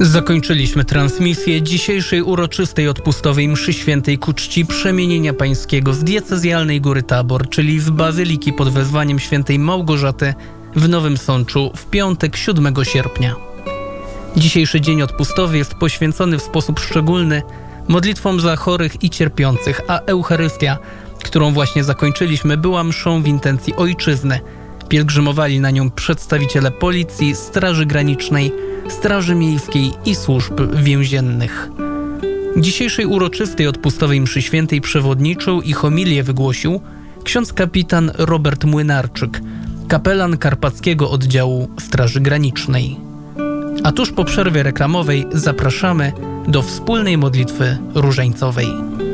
Zakończyliśmy transmisję dzisiejszej uroczystej odpustowej mszy świętej ku czci Przemienienia Pańskiego z diecezjalnej Góry Tabor, czyli w Bazyliki pod wezwaniem świętej Małgorzaty w Nowym Sączu w piątek 7 sierpnia. Dzisiejszy dzień odpustowy jest poświęcony w sposób szczególny modlitwom za chorych i cierpiących, a Eucharystia, którą właśnie zakończyliśmy, była mszą w intencji ojczyzny. Pielgrzymowali na nią przedstawiciele Policji, Straży Granicznej, Straży Miejskiej i służb więziennych. Dzisiejszej uroczystej odpustowej mszy świętej przewodniczył i homilię wygłosił ksiądz kapitan Robert Młynarczyk, kapelan Karpackiego Oddziału Straży Granicznej. A tuż po przerwie reklamowej zapraszamy do wspólnej modlitwy różańcowej.